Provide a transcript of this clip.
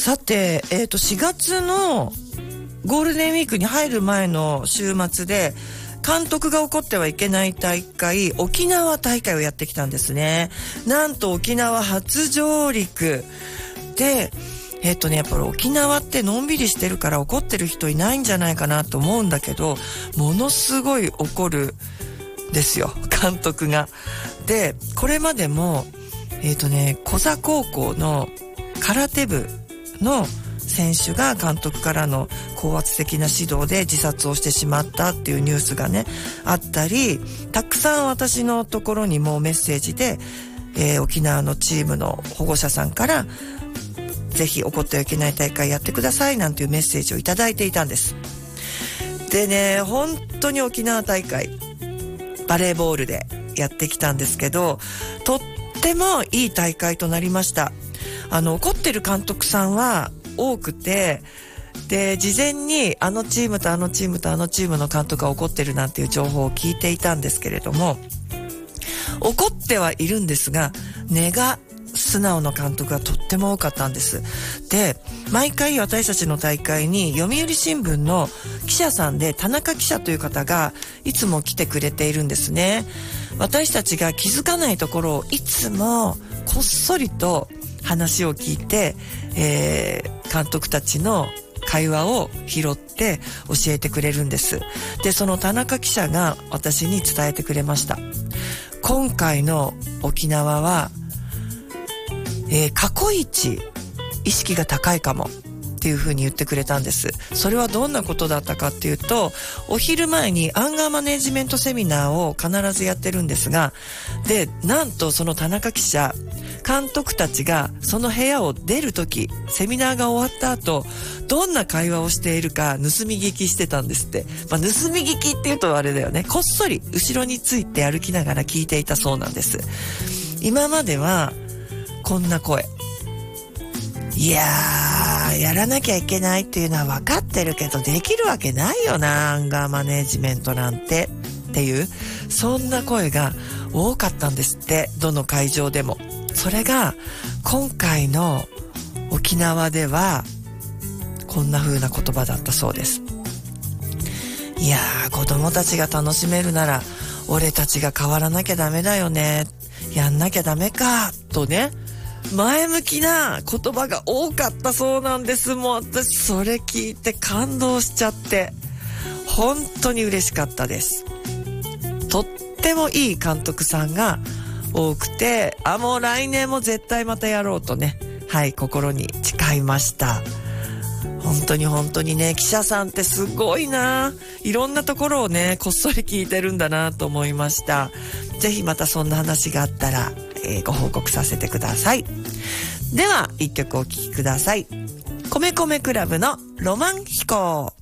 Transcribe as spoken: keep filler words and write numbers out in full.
さて、えっと、しがつのゴールデンウィークに入る前の週末で、監督が起こってはいけない大会、沖縄大会をやってきたんですね。なんと沖縄初上陸で、えっとね、やっぱり沖縄ってのんびりしてるから怒ってる人いないんじゃないかなと思うんだけど、ものすごい怒るですよ、監督が。で、これまでも、えっとね、小座高校の空手部の選手が監督からの高圧的な指導で自殺をしてしまったっていうニュースがね、あったり、たくさん私のところにもメッセージで、えー、沖縄のチームの保護者さんから、ぜひ怒ってはいけない大会やってくださいなんていうメッセージをいただいていたんです。でね、本当に沖縄大会、バレーボールでやってきたんですけど、とってもいい大会となりました。あの、怒ってる監督さんは多くて、で、事前にあのチームとあのチームとあのチームの監督が怒ってるなんていう情報を聞いていたんですけれども、怒ってはいるんですが、根が素直な監督がとっても多かったんです。で、毎回私たちの大会に読売新聞の記者さんで田中記者という方がいつも来てくれているんですね。私たちが気づかないところをいつもこっそりと話を聞いて、えー、監督たちの会話を拾って教えてくれるんです。で、その田中記者が私に伝えてくれました。今回の沖縄は、えー、過去一意識が高いかもっていう風に言ってくれたんです。それはどんなことだったかっていうと、お昼前にアンガーマネジメントセミナーを必ずやってるんですが、で、なんとその田中記者、監督たちがその部屋を出るとき、セミナーが終わった後、どんな会話をしているか盗み聞きしてたんですって。まあ、盗み聞きって言うとあれだよね。こっそり後ろについて歩きながら聞いていたそうなんです。今まではこんな声。いやー、やらなきゃいけないっていうのは分かってるけど、できるわけないよな、アンガーマネジメントなんてっていう、そんな声が多かったんですって、どの会場でも。それが今回の沖縄ではこんな風な言葉だったそうです。いやー、子供たちが楽しめるなら俺たちが変わらなきゃダメだよね、やんなきゃダメかとね、前向きな言葉が多かったそうなんです。もう私それ聞いて感動しちゃって本当に嬉しかったです。とってもいい監督さんが多くて、あ、もう来年も絶対またやろうとね、はい、心に誓いました。本当に本当にね、記者さんってすごいな、いろんなところをねこっそり聞いてるんだなと思いました。ぜひまたそんな話があったら、えー、ご報告させてください。では一曲お聴きください。米米クラブのロマン飛行。